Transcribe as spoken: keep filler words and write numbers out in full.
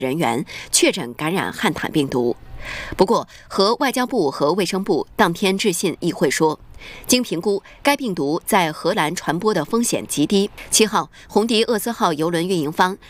人员确诊感染汉坦病毒。不过，和外交部和卫生部当天致信议会说，经评估，该病毒在荷兰传播的风险极低。七号，红迪厄斯号邮轮运营方